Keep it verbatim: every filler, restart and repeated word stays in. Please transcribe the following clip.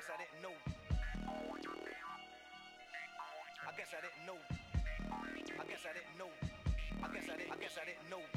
guess I didn't know. I guess I didn't know. I guess I didn't know. I guess I didn't. I guess I didn't know.